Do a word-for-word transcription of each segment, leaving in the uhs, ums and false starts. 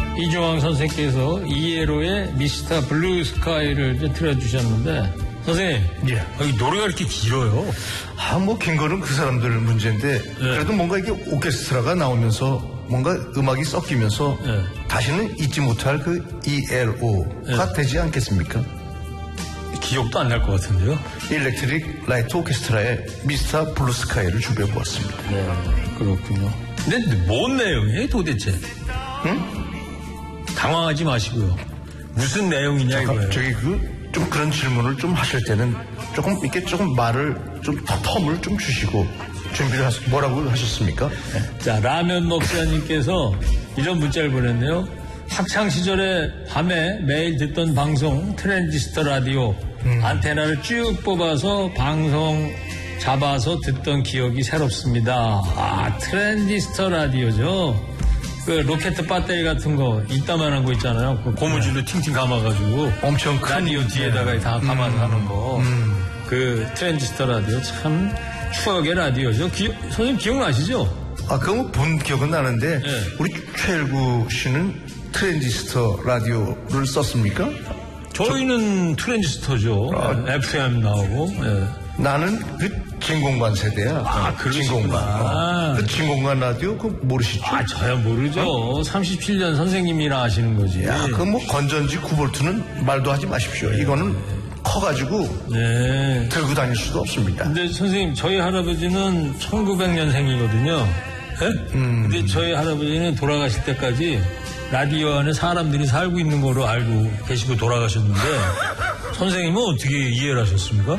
이종황 선생께서 이에로의 미스터 블루 스카이를 이제 틀어주셨는데, 선생님, 예. 아, 이 노래가 이렇게 길어요. 아, 뭐 긴 거는 그 사람들 문제인데 네. 그래도 뭔가 이게 오케스트라가 나오면서 뭔가 음악이 섞이면서 네. 다시는 잊지 못할 그 이엘오가 네. 되지 않겠습니까? 기억도 안 날 것 같은데요. 일렉트릭 라이트 오케스트라의 미스터 블루 스카이를 준비해 보았습니다. 네, 그렇군요. 근데 뭔 내용이에요 도대체? 응? 당황하지 마시고요. 무슨 내용이냐 이거예요. 저기 그 좀 그런 질문을 좀 하실 때는 조금 이렇게 조금 말을 좀 텀을 좀 주시고 준비를 하셨, 뭐라고 하셨습니까? 네. 자, 라면 목사님께서 이런 문자를 보냈네요. 학창 시절에 밤에 매일 듣던 방송 트랜지스터 라디오 음. 안테나를 쭉 뽑아서 방송 잡아서 듣던 기억이 새롭습니다. 아, 트랜지스터 라디오죠. 그 로켓 배터리 같은 거 이따만한 거 있잖아요. 그 고무줄로 네. 팅팅 감아가지고 엄청 큰 라디오 뒤에다가 네. 다 감아서 음. 하는 거. 음. 그 트랜지스터 라디오 참 추억의 라디오죠. 기억, 선생님 기억나시죠? 아, 그거 본 기억은 나는데 네. 우리 최일구 씨는 트랜지스터 라디오를 썼습니까? 저희는 저... 트랜지스터죠. 아, 에프엠 나오고. 네. 나는 그 진공관 세대야. 아, 진공관. 어. 그 진공관 라디오 그거 모르시죠? 아, 저야 모르죠. 어? 삼십칠 년 선생님이라 아시는 거지. 야, 그 뭐 건전지 구 볼트는 말도 하지 마십시오. 네. 이거는 커가지고 네. 들고 다닐 수도 없습니다. 근데 선생님, 저희 할아버지는 천구백 년생이거든요. 네? 음. 근데 저희 할아버지는 돌아가실 때까지 라디오 안에 사람들이 살고 있는 거로 알고 계시고 돌아가셨는데 선생님은 어떻게 이해를 하셨습니까?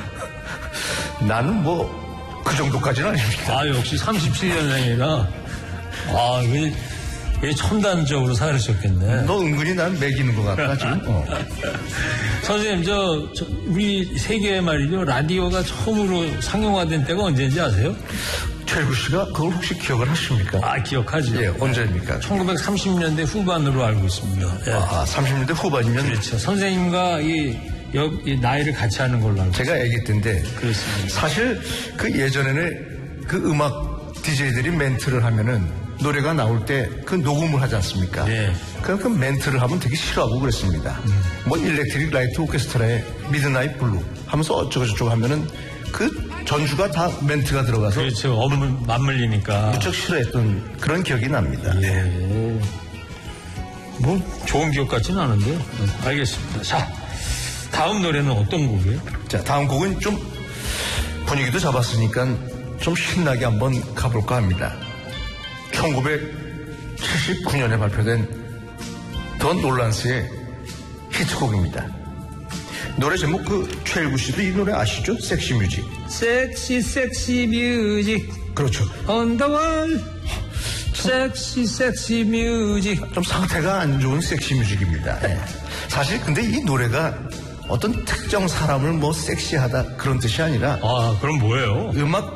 나는 뭐 그 정도까지는 아닙니다. 아, 역시 삼십칠 년생이라 아, 이게, 이게 첨단적으로 살으셨겠네. 너 은근히 난 매기는 것 같다 지금. 어. 선생님, 저, 저 우리 세계에 말이죠, 라디오가 처음으로 상용화된 때가 언제인지 아세요? 최일구 씨가 그걸 혹시 기억을 하십니까? 아, 기억하죠. 예, 언제입니까? 천구백삼십 년대 후반으로 알고 있습니다. 예. 아, 삼십 년대 후반이면? 그렇죠. 선생님과 이, 여, 이 나이를 같이 하는 걸로 알고 제가 애기 때인데. 그렇습니다. 사실 그 예전에는 그 음악 디제이들이 멘트를 하면은 노래가 나올 때 그 녹음을 하지 않습니까? 네. 그, 그 멘트를 하면 되게 싫어하고 그랬습니다. 음. 뭐 일렉트릭 라이트 오케스트라의 미드나잇 블루 하면서 어쩌고저쩌고 하면은 그 전주가 다 멘트가 들어가서. 그렇죠. 얼음 맞물리니까. 무척 싫어했던 그런 기억이 납니다. 예. 뭐 좋은 기억 같지는 않은데요. 네, 알겠습니다. 자, 다음 노래는 어떤 곡이에요? 자, 다음 곡은 좀 분위기도 잡았으니까 좀 신나게 한번 가볼까 합니다. 천구백칠십구 년에 발표된 더 놀란스의 히트곡입니다. 노래 제목 그 최일구 씨도 이 노래 아시죠? 섹시 뮤직. 섹시 섹시 뮤직. 그렇죠. On the wall. 섹시 섹시 뮤직. 좀 상태가 안 좋은 섹시 뮤직입니다. 네. 사실 근데 이 노래가 어떤 특정 사람을 뭐 섹시하다 그런 뜻이 아니라. 아, 그럼 뭐예요? 음악